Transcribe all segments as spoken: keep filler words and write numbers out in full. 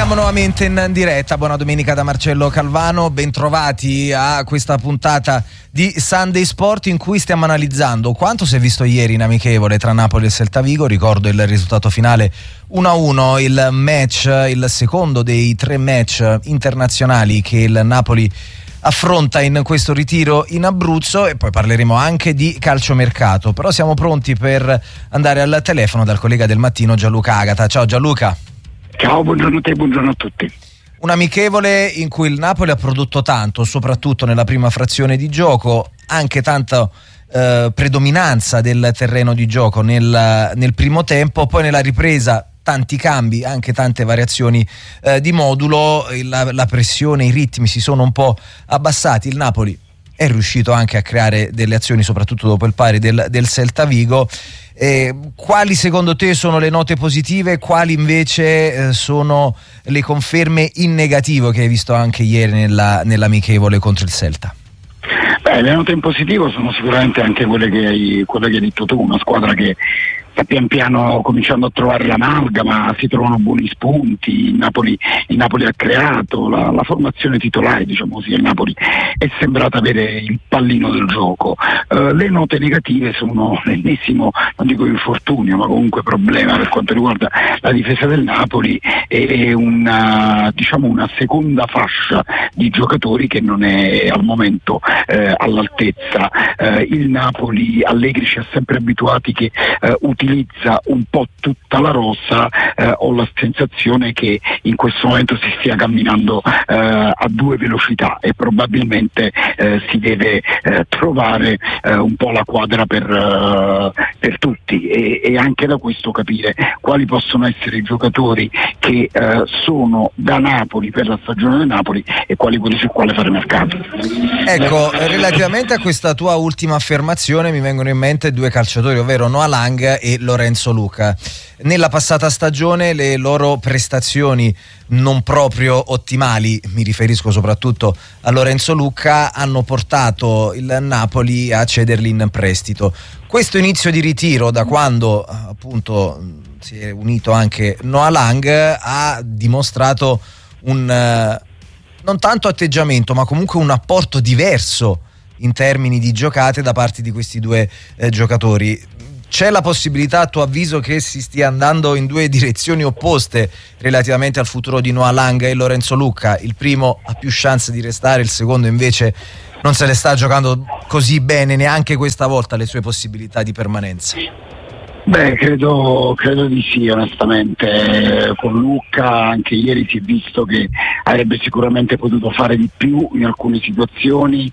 Siamo nuovamente in diretta, buona domenica da Marcello Calvano, bentrovati a questa puntata di Sunday Sport in cui stiamo analizzando quanto si è visto ieri in amichevole tra Napoli e Celta Vigo. Ricordo il risultato finale uno a uno, il match, il secondo dei tre match internazionali che il Napoli affronta in questo ritiro in Abruzzo, e poi parleremo anche di calciomercato. Però siamo pronti per andare al telefono dal collega del mattino Gianluca Agata. Ciao Gianluca. Ciao, buongiorno a te, buongiorno a tutti. Un amichevole in cui il Napoli ha prodotto tanto, soprattutto nella prima frazione di gioco, anche tanta eh, predominanza del terreno di gioco nel, nel primo tempo, poi nella ripresa tanti cambi, anche tante variazioni eh, di modulo, la, la pressione, i ritmi si sono un po' abbassati, il Napoli è riuscito anche a creare delle azioni, soprattutto dopo il pari del, del Celta Vigo. Eh, quali secondo te sono le note positive, quali invece eh, sono le conferme in negativo che hai visto anche ieri nella, nell'amichevole contro il Celta? Beh, le note in positivo sono sicuramente anche quelle che hai, quelle che hai detto tu, una squadra che sta pian piano cominciando a trovare l'amalgama, si trovano buoni spunti, il Napoli, il Napoli ha creato la, la formazione titolare, diciamo così, il Napoli è sembrato avere il pallino del gioco. Uh, le note negative sono l'ennesimo, non dico infortunio, ma comunque problema per quanto riguarda la difesa del Napoli e una, diciamo una seconda fascia di giocatori che non è al momento eh, all'altezza. Uh, il Napoli, Allegri ci ha sempre abituati che uh, utilizza un po' tutta la rosa, eh, ho la sensazione che in questo momento si stia camminando eh, a due velocità e probabilmente eh, si deve eh, trovare eh, un po' la quadra per, uh, per tutti e, e anche da questo capire quali possono essere i giocatori che eh, sono da Napoli per la stagione del Napoli e quali quelli su quale fare mercato. Ecco, relativamente a questa tua ultima affermazione mi vengono in mente due calciatori, ovvero Noah Lang e Lorenzo Luca. Nella passata stagione le loro prestazioni non proprio ottimali, mi riferisco soprattutto a Lorenzo Luca, hanno portato il Napoli a cederli in prestito. Questo inizio di ritiro, da quando appunto si è unito anche Noah Lang, ha dimostrato un eh, non tanto atteggiamento ma comunque un apporto diverso in termini di giocate da parte di questi due eh, giocatori. C'è la possibilità, a tuo avviso, che si stia andando in due direzioni opposte relativamente al futuro di Noah Lang e Lorenzo Luca? Il primo ha più chance di restare, il secondo invece non se le sta giocando così bene neanche questa volta le sue possibilità di permanenza. Beh, credo, credo di sì, onestamente. Con Luca anche ieri si è visto che avrebbe sicuramente potuto fare di più in alcune situazioni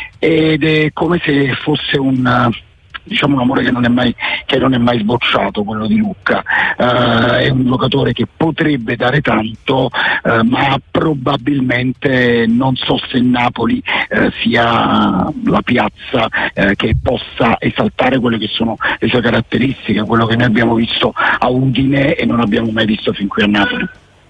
ed è come se fosse un... diciamo un amore che non è mai, che non è mai sbocciato, quello di Luca. Uh, è un giocatore che potrebbe dare tanto, uh, ma probabilmente non so se Napoli uh, sia la piazza uh, che possa esaltare quelle che sono le sue caratteristiche, quello che noi abbiamo visto a Udine e non abbiamo mai visto fin qui a Napoli.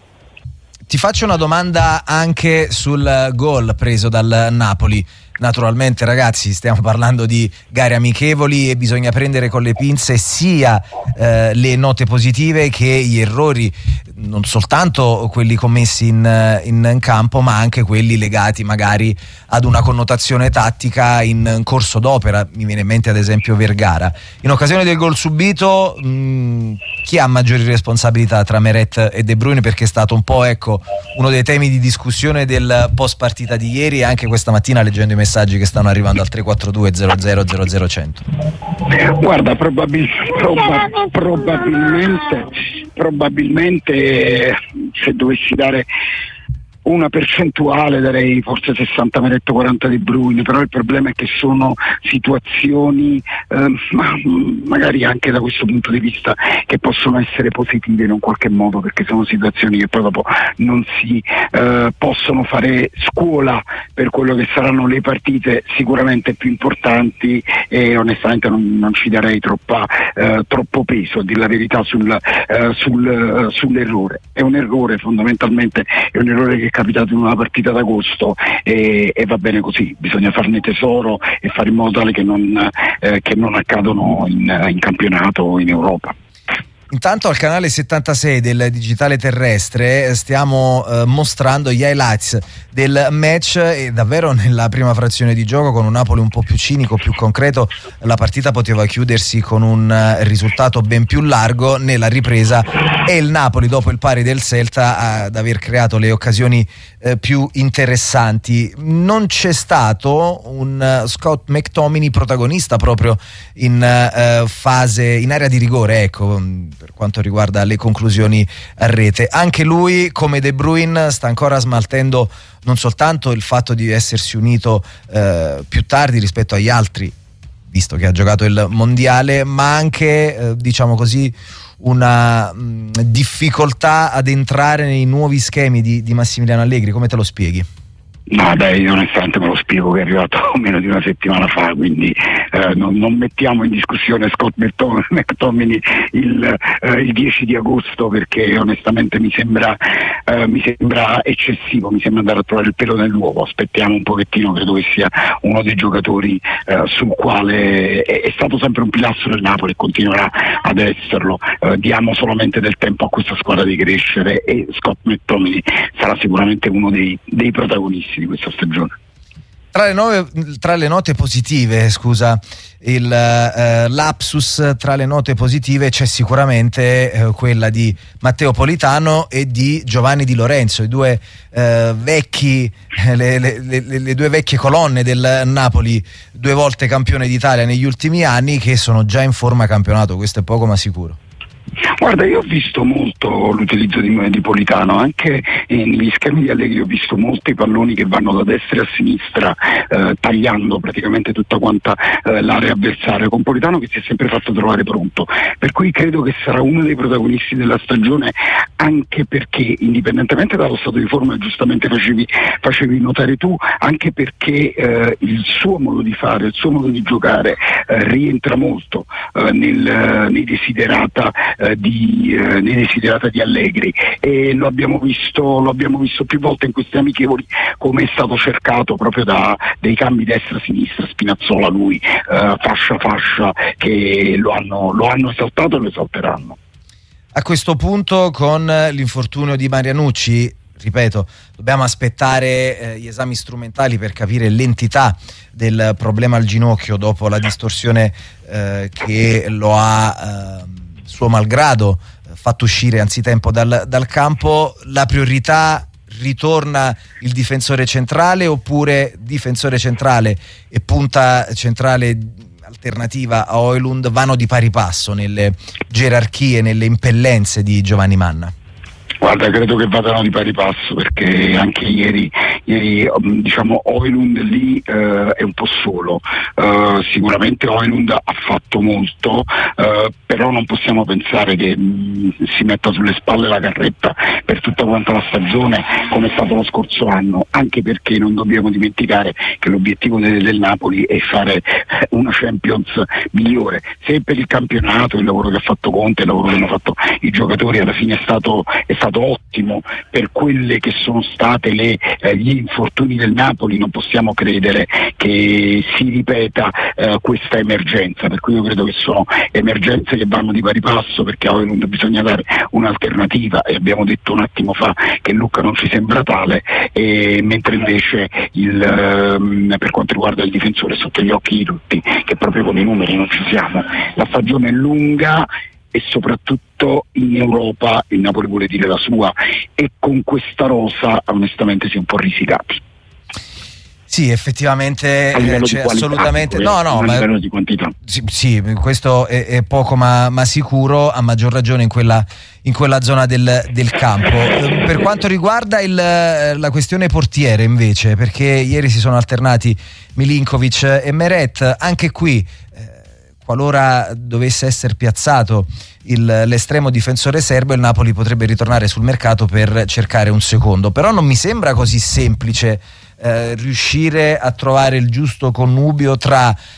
Ti faccio una domanda anche sul gol preso dal Napoli. Naturalmente, ragazzi, stiamo parlando di gare amichevoli e bisogna prendere con le pinze sia eh, le note positive che gli errori, non soltanto quelli commessi in, in, in campo, ma anche quelli legati magari ad una connotazione tattica in corso d'opera. Mi viene in mente ad esempio Vergara. In occasione del gol subito, mh, chi ha maggiori responsabilità tra Meret e De Bruyne? Perché è stato un po', ecco, uno dei temi di discussione del post partita di ieri e anche questa mattina leggendo i messaggi che stanno arrivando al tre quattro due zero zero zero zero cento. Guarda, probabil- proba- probabilmente probabilmente se dovessi dare una percentuale darei forse sessanta Meret, quaranta De Bruyne, però il problema è che sono situazioni eh, ma magari anche da questo punto di vista che possono essere positive in un qualche modo, perché sono situazioni che poi dopo non si eh, possono fare scuola per quello che saranno le partite sicuramente più importanti e onestamente non, non ci darei troppa, eh, troppo peso, a dire la verità, sul, eh, sul, eh, sull'errore. È un errore, fondamentalmente è un errore che capitato in una partita d'agosto e, e va bene così, bisogna farne tesoro e fare in modo tale che non, eh, che non accadono in, in campionato o in Europa. Intanto al canale settantasei del digitale terrestre stiamo eh, mostrando gli highlights del match e davvero nella prima frazione di gioco, con un Napoli un po' più cinico, più concreto, la partita poteva chiudersi con un uh, risultato ben più largo. Nella ripresa è il Napoli, dopo il pari del Celta, ad aver creato le occasioni eh, più interessanti. Non c'è stato un uh, Scott McTominay protagonista proprio in uh, fase, in area di rigore, ecco, per quanto riguarda le conclusioni a rete. Anche lui, come De Bruyne, sta ancora smaltendo non soltanto il fatto di essersi unito eh, più tardi rispetto agli altri, visto che ha giocato il mondiale, ma anche eh, diciamo così una mh, difficoltà ad entrare nei nuovi schemi di, di Massimiliano Allegri. Come te lo spieghi? No, dai, io onestamente me lo spiego che è arrivato meno di una settimana fa, quindi eh, non, non mettiamo in discussione Scott McTominay il, eh, il dieci di agosto, perché onestamente mi sembra, eh, mi sembra eccessivo, mi sembra andare a trovare il pelo nell'uovo. Aspettiamo un pochettino, credo che sia uno dei giocatori eh, sul quale è, è stato sempre un pilastro del Napoli e continuerà ad esserlo. Eh, diamo solamente del tempo a questa squadra di crescere e Scott McTominay sarà sicuramente uno dei, dei protagonisti di questa stagione. Tra le, nove, tra le note positive, scusa, il eh, lapsus tra le note positive c'è sicuramente eh, quella di Matteo Politano e di Giovanni Di Lorenzo, i due eh, vecchi, le, le, le, le due vecchie colonne del Napoli, due volte campione d'Italia negli ultimi anni, che sono già in forma campionato. Questo è poco ma sicuro. Guarda, io ho visto molto l'utilizzo di, di Politano, anche eh, negli schemi di Allegri ho visto molti palloni che vanno da destra a sinistra, eh, tagliando praticamente tutta quanta eh, l'area avversaria, con Politano che si è sempre fatto trovare pronto, per cui credo che sarà uno dei protagonisti della stagione, anche perché indipendentemente dallo stato di forma, giustamente facevi, facevi notare tu, anche perché eh, il suo modo di fare, il suo modo di giocare eh, rientra molto eh, nel, nei desiderata Eh, di, eh, nei desiderata di Allegri, e lo abbiamo visto lo abbiamo visto più volte in queste amichevoli, come è stato cercato proprio da dei cambi destra-sinistra, Spinazzola, lui, eh, fascia fascia, che lo hanno, lo hanno esaltato e lo esalteranno. A questo punto, con l'infortunio di Marianucci, ripeto, dobbiamo aspettare eh, gli esami strumentali per capire l'entità del problema al ginocchio dopo la distorsione eh, che lo ha eh, suo malgrado fatto uscire anzitempo dal, dal campo. La priorità ritorna il difensore centrale, oppure difensore centrale e punta centrale alternativa a Højlund vanno di pari passo nelle gerarchie, nelle impellenze di Giovanni Manna? Guarda, credo che vadano di pari passo, perché anche ieri, ieri diciamo Højlund lì eh, è un po' solo, uh, sicuramente Højlund ha fatto molto, uh, però non possiamo pensare che mh, si metta sulle spalle la carretta per tutta quanta la stagione come è stato lo scorso anno, anche perché non dobbiamo dimenticare che l'obiettivo del, del Napoli è fare una Champions migliore. Se per il campionato il lavoro che ha fatto Conte, il lavoro che hanno fatto i giocatori alla fine è stato, è stato ottimo, per quelle che sono state le, eh, gli infortuni del Napoli non possiamo credere che si ripeta eh, questa emergenza, per cui io credo che sono emergenze che vanno di pari passo, perché a Højlund bisogna dare un'alternativa, e abbiamo detto un attimo fa che Luca non ci sembra tale, e mentre invece il, ehm, per quanto riguarda il difensore è sotto gli occhi di tutti che proprio con i numeri non ci siamo. La stagione è lunga e soprattutto in Europa il Napoli vuole dire la sua, e con questa rosa onestamente si è un po' risicati. Sì, effettivamente eh, c'è assolutamente, no, no, a ma livello di quantità. Sì, sì, questo è, è poco ma, ma sicuro, a maggior ragione in quella, in quella zona del, del campo. Per quanto riguarda il, la questione portiere invece, perché ieri si sono alternati Milinkovic e Meret, anche qui qualora dovesse essere piazzato il, l'estremo difensore serbo, il Napoli potrebbe ritornare sul mercato per cercare un secondo, però non mi sembra così semplice eh, riuscire a trovare il giusto connubio tra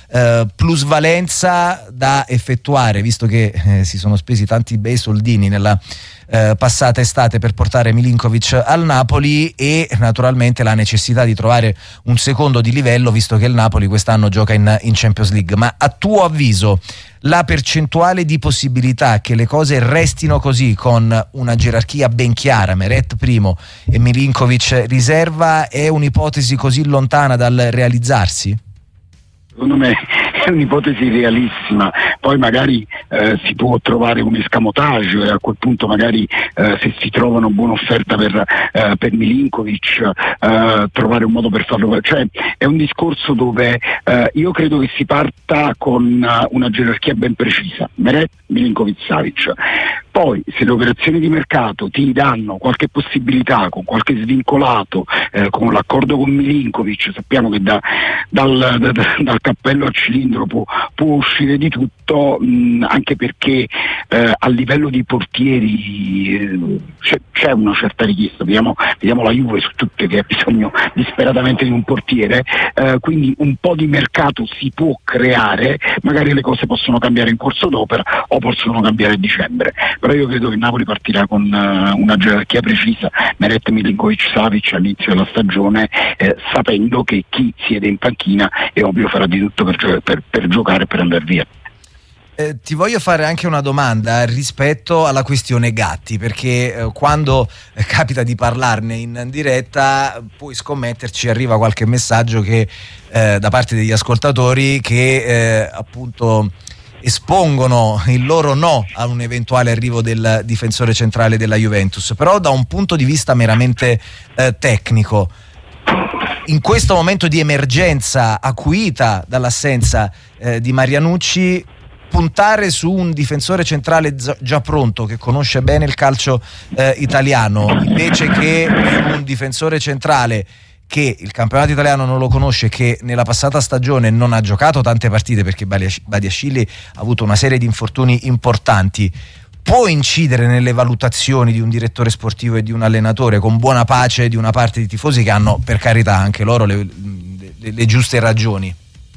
eh, plusvalenza da effettuare, visto che eh, si sono spesi tanti bei soldini nella eh, passata estate per portare Milinkovic al Napoli, e naturalmente la necessità di trovare un secondo di livello, visto che il Napoli quest'anno gioca in, in Champions League. Ma a tuo avviso la percentuale di possibilità che le cose restino così, con una gerarchia ben chiara, Meret primo e Milinkovic riserva, è un'ipotesi così lontana dal realizzarsi? Secondo me è un'ipotesi realissima, poi magari eh, si può trovare un escamotage e a quel punto magari eh, se si trova una buona offerta per, eh, per Milinkovic eh, trovare un modo per farlo, cioè è un discorso dove eh, io credo che si parta con una gerarchia ben precisa, Meret, Milinkovic, Savic. Poi se le operazioni di mercato ti danno qualche possibilità con qualche svincolato, eh, con l'accordo con Milinkovic, sappiamo che da, dal, da, dal cappello al cilindro può, può uscire di tutto, mh, anche perché eh, a livello di portieri eh, c'è, c'è una certa richiesta, vediamo, vediamo la Juve su tutte che ha bisogno disperatamente di un portiere, eh, quindi un po' di mercato si può creare, magari le cose possono cambiare in corso d'opera o possono cambiare a dicembre. Però io credo che Napoli partirà con uh, una gerarchia precisa, Meret, Milinkovic, Savic all'inizio della stagione, eh, sapendo che chi siede in panchina è ovvio farà di tutto per, gio- per, per giocare e per andare via. Eh, ti voglio fare anche una domanda rispetto alla questione Gatti, perché eh, quando eh, capita di parlarne in diretta puoi scommetterci, arriva qualche messaggio che eh, da parte degli ascoltatori che eh, appunto espongono il loro no a un eventuale arrivo del difensore centrale della Juventus. Però da un punto di vista meramente eh, tecnico, in questo momento di emergenza acuita dall'assenza eh, di Marianucci, puntare su un difensore centrale già pronto, che conosce bene il calcio eh, italiano, invece che un difensore centrale che il campionato italiano non lo conosce, che nella passata stagione non ha giocato tante partite perché Badiashile ha avuto una serie di infortuni importanti, può incidere nelle valutazioni di un direttore sportivo e di un allenatore, con buona pace di una parte di tifosi che hanno, per carità, anche loro le, le, le giuste ragioni.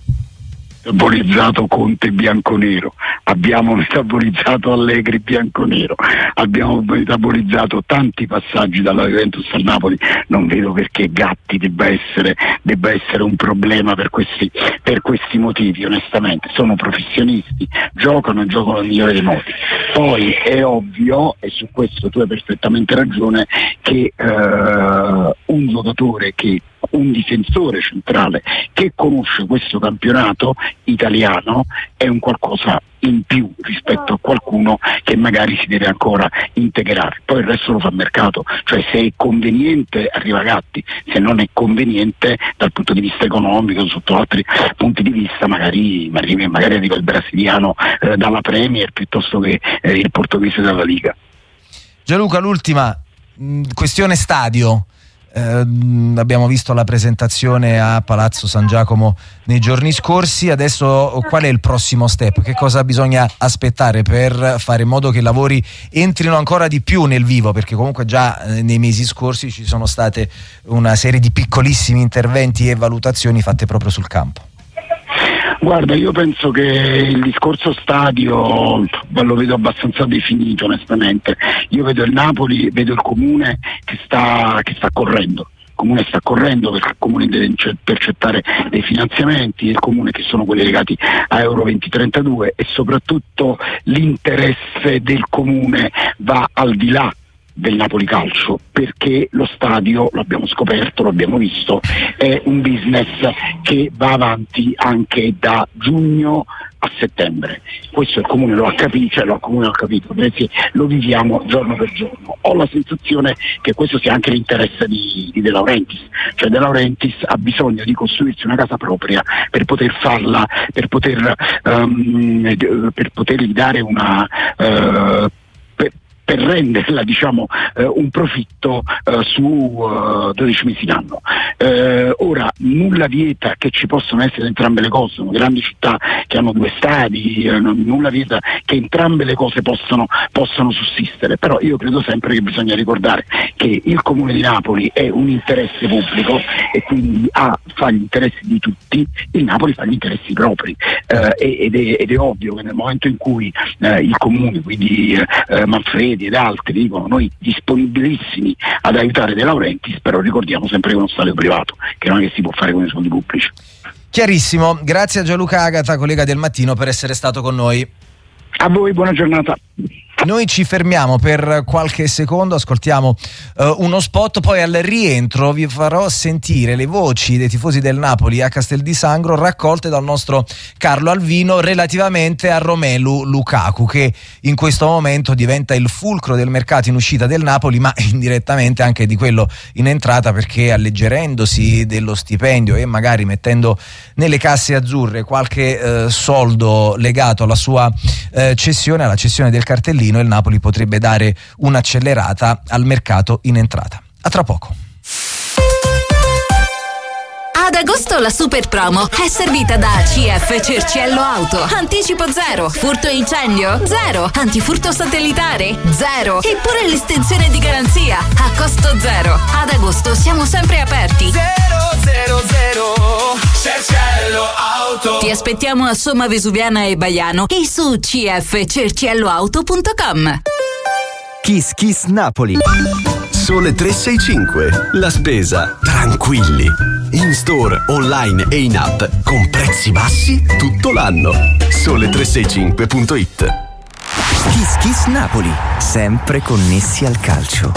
Metabolizzato Conte bianconero, abbiamo metabolizzato Allegri bianconero, abbiamo metabolizzato tanti passaggi dalla Juventus al Napoli, non vedo perché Gatti debba essere, debba essere un problema per questi, per questi motivi. Onestamente sono professionisti, giocano e giocano nel migliore dei modi. Poi è ovvio, e su questo tu hai perfettamente ragione, che eh, un giocatore che un difensore centrale che conosce questo campionato italiano è un qualcosa in più rispetto a qualcuno che magari si deve ancora integrare. Poi il resto lo fa mercato, cioè se è conveniente arriva Gatti, se non è conveniente dal punto di vista economico, sotto altri punti di vista magari, magari, magari arriva il brasiliano eh, dalla Premier piuttosto che eh, il portoghese dalla Liga. Gianluca, l'ultima mh, questione stadio. Eh, abbiamo visto la presentazione a Palazzo San Giacomo nei giorni scorsi. Adesso qual è il prossimo step? Che cosa bisogna aspettare per fare in modo che i lavori entrino ancora di più nel vivo? Perché comunque già eh, nei mesi scorsi ci sono state una serie di piccolissimi interventi e valutazioni fatte proprio sul campo. Guarda, io penso che il discorso stadio lo vedo abbastanza definito, onestamente. Io vedo il Napoli, vedo il Comune che sta, che sta correndo. Il Comune sta correndo perché il Comune deve percettare dei finanziamenti, il Comune che sono quelli legati a Euro duemilatrentadue, e soprattutto l'interesse del Comune va al di là del Napoli Calcio, perché lo stadio, lo abbiamo scoperto, lo abbiamo visto, è un business che va avanti anche da giugno a settembre. Questo il Comune lo ha capito, cioè lo, il Comune lo ha capito, perché lo viviamo giorno per giorno. Ho la sensazione che questo sia anche l'interesse di, di De Laurentiis, cioè De Laurentiis ha bisogno di costruirsi una casa propria per poter farla, per poter um, per potergli dare una uh, per, per renderla diciamo eh, un profitto eh, su uh, dodici mesi l'anno. Eh, ora nulla vieta che ci possono essere entrambe le cose, sono grandi città che hanno due stadi, eh, nulla vieta che entrambe le cose possono, possono sussistere, però io credo sempre che bisogna ricordare che il Comune di Napoli è un interesse pubblico e quindi ha, fa gli interessi di tutti, il Napoli fa gli interessi propri eh, ed, è, ed è ovvio che nel momento in cui eh, il Comune, quindi eh, Manfredi ed altri dicono noi disponibilissimi ad aiutare De Laurentiis, però ricordiamo sempre che è uno stadio privato, che non è che si può fare con i soldi pubblici. Chiarissimo, grazie a Gianluca Agata, collega del Mattino, per essere stato con noi. A voi, buona giornata. Noi ci fermiamo per qualche secondo, ascoltiamo uh, uno spot, poi al rientro vi farò sentire le voci dei tifosi del Napoli a Castel di Sangro raccolte dal nostro Carlo Alvino relativamente a Romelu Lukaku, che in questo momento diventa il fulcro del mercato in uscita del Napoli, ma indirettamente anche di quello in entrata, perché alleggerendosi dello stipendio e magari mettendo nelle casse azzurre qualche uh, soldo legato alla sua uh, cessione, alla cessione del cartellino, il Napoli potrebbe dare un'accelerata al mercato in entrata. A tra poco. Ad agosto la super promo è servita da C F Cerciello Auto. Anticipo zero, furto e incendio zero, antifurto satellitare zero, eppure l'estensione di garanzia a costo zero. Ad agosto siamo sempre aperti. zero zero zero Cerciello Auto. Ti aspettiamo a Somma Vesuviana e Baiano e su c f cerciello auto punto com. Kiss Kiss Napoli. Sole tre sei cinque. La spesa tranquilli. In store, online e in app con prezzi bassi tutto l'anno. Sole tre sei cinque punto it. Kiss Kiss Napoli, sempre connessi al calcio.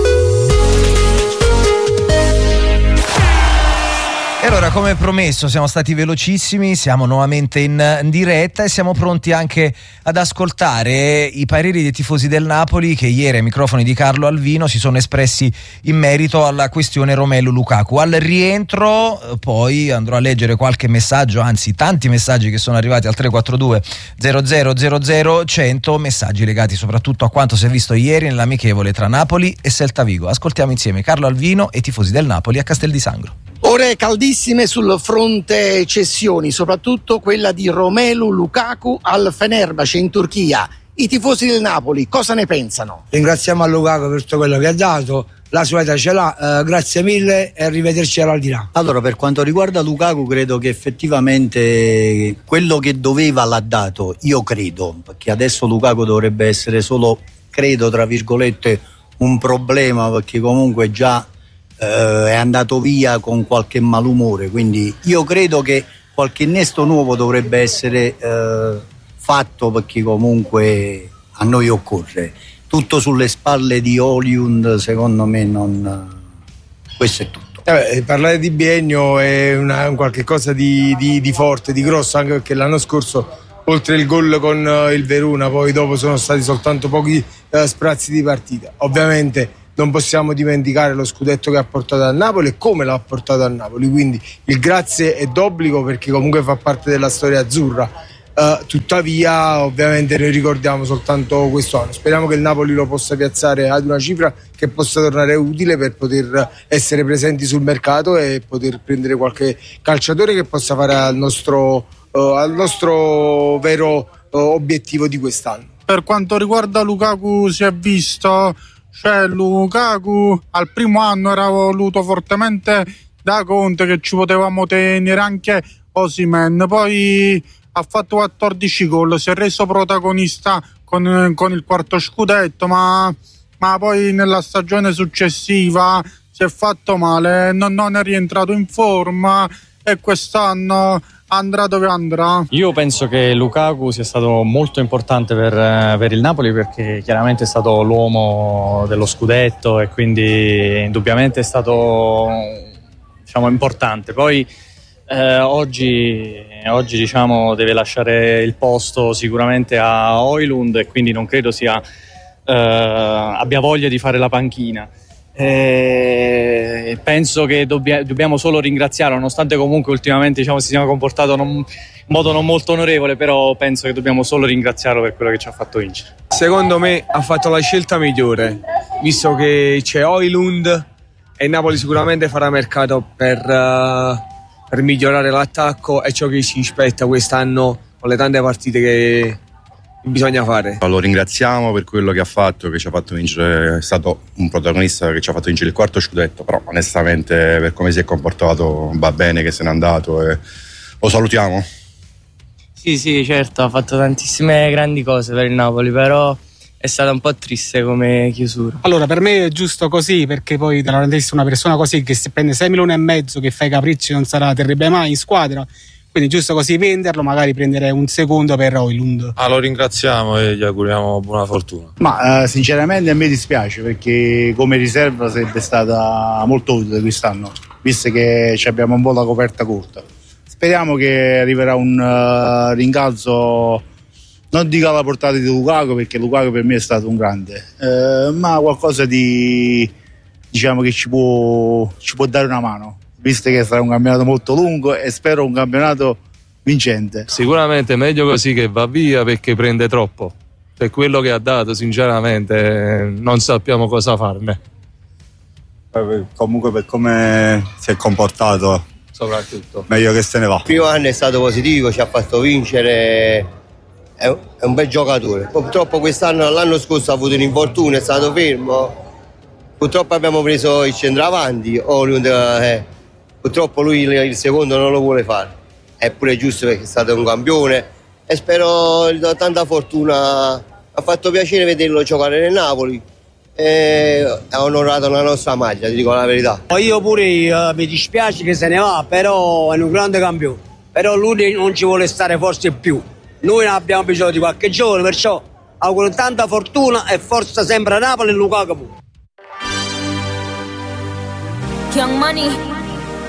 E allora, come promesso, siamo stati velocissimi, siamo nuovamente in diretta e siamo pronti anche ad ascoltare i pareri dei tifosi del Napoli che ieri ai microfoni di Carlo Alvino si sono espressi in merito alla questione Romelu Lukaku. Al rientro poi andrò a leggere qualche messaggio, anzi tanti messaggi che sono arrivati al tre quattro due zero zero zero zero cento, messaggi legati soprattutto a quanto si è visto ieri nell'amichevole tra Napoli e Celta Vigo. Ascoltiamo insieme Carlo Alvino e i tifosi del Napoli a Castel di Sangro. Ore caldissime sul fronte cessioni, soprattutto quella di Romelu Lukaku al Fenerbahce in Turchia. I tifosi del Napoli cosa ne pensano? Ringraziamo a Lukaku per tutto quello che ha dato, la sua età ce l'ha, eh, grazie mille e arrivederci all'aldilà. Allora, per quanto riguarda Lukaku, credo che effettivamente quello che doveva l'ha dato, io credo, perché adesso Lukaku dovrebbe essere solo, credo tra virgolette, un problema, perché comunque già Uh, è andato via con qualche malumore, quindi io credo che qualche innesto nuovo dovrebbe essere uh, fatto, perché comunque a noi occorre. Tutto sulle spalle di Højlund, secondo me non uh, questo è tutto. Eh beh, parlare di biennio è una, un qualche cosa di, di, di forte, di grosso, anche perché l'anno scorso oltre il gol con uh, il Verona poi dopo sono stati soltanto pochi uh, sprazzi di partita. Ovviamente non possiamo dimenticare lo scudetto che ha portato a Napoli e come l'ha portato a Napoli, quindi il grazie è d'obbligo perché comunque fa parte della storia azzurra. Uh, tuttavia ovviamente noi ricordiamo soltanto questo anno, speriamo che il Napoli lo possa piazzare ad una cifra che possa tornare utile per poter essere presenti sul mercato e poter prendere qualche calciatore che possa fare al nostro, uh, al nostro vero uh, obiettivo di quest'anno. Per quanto riguarda Lukaku si è visto, cioè Lukaku al primo anno era voluto fortemente da Conte, che ci potevamo tenere anche Osimhen, poi ha fatto quattordici gol, si è reso protagonista con, con il quarto scudetto, ma, ma poi nella stagione successiva si è fatto male, non, non è rientrato in forma e quest'anno andrà dove andrà. Io penso che Lukaku sia stato molto importante per, per il Napoli, perché chiaramente è stato l'uomo dello scudetto e quindi indubbiamente è stato, diciamo, importante. Poi eh, oggi, oggi diciamo deve lasciare il posto sicuramente a Højlund e quindi non credo sia eh, abbia voglia di fare la panchina. E penso che dobbia, dobbiamo solo ringraziarlo, nonostante comunque ultimamente diciamo, si sia comportato non, in modo non molto onorevole, però penso che dobbiamo solo ringraziarlo per quello che ci ha fatto vincere. Secondo me ha fatto la scelta migliore, visto che c'è Højlund e Napoli sicuramente farà mercato per, uh, per migliorare l'attacco, e ciò che ci aspetta quest'anno con le tante partite che bisogna fare. Lo ringraziamo per quello che ha fatto, che ci ha fatto vincere, è stato un protagonista che ci ha fatto vincere il quarto scudetto, però onestamente per come si è comportato va bene che se n'è andato e lo salutiamo. Sì sì certo, ha fatto tantissime grandi cose per il Napoli, però è stata un po' triste come chiusura. Allora per me è giusto così, perché poi te la rendessi una persona così che se prende sei milioni e mezzo, che fa i capricci, non sarà terribile mai in squadra. Quindi giusto così venderlo, magari prendere un secondo per Højlund. Ah, lo ringraziamo e gli auguriamo buona fortuna. Ma eh, sinceramente a me dispiace, perché come riserva sarebbe stata molto utile quest'anno, visto che abbiamo un po' la coperta corta. Speriamo che arriverà un uh, rincalzo, non dico alla portata di Lukaku, perché Lukaku per me è stato un grande, eh, ma qualcosa di, diciamo, che ci può, ci può dare una mano, visto che sarà un campionato molto lungo e spero un campionato vincente. Sicuramente è meglio così che va via, perché prende troppo. Per quello che ha dato, sinceramente, non sappiamo cosa farne. Comunque per come si è comportato, soprattutto, meglio che se ne va. Il primo anno è stato positivo, ci ha fatto vincere, è un bel giocatore. Purtroppo quest'anno, l'anno scorso ha avuto un infortunio, è stato fermo. Purtroppo abbiamo preso il centravanti, Højlund, eh, purtroppo lui il secondo non lo vuole fare, è pure giusto perché è stato un campione e spero gli do tanta fortuna. Ha fatto piacere vederlo giocare nel Napoli e ha onorato la nostra maglia, ti dico la verità. Io pure uh, mi dispiace che se ne va, però è un grande campione, però lui non ci vuole stare forse più, noi abbiamo bisogno di qualche giorno, perciò auguro tanta fortuna e forza sempre a Napoli e Lukaku. Young Money.